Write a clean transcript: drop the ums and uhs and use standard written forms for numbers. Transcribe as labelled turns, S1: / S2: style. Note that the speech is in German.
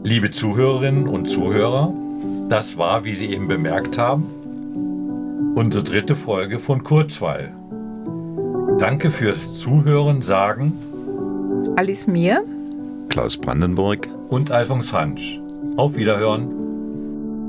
S1: Liebe Zuhörerinnen und Zuhörer, das war, wie Sie eben bemerkt haben, unsere 3. Folge von Kurzweil. Danke fürs Zuhören, sagen
S2: Alice Mier,
S3: Klaus Brandenburg
S1: und Alfons Hansch. Auf Wiederhören.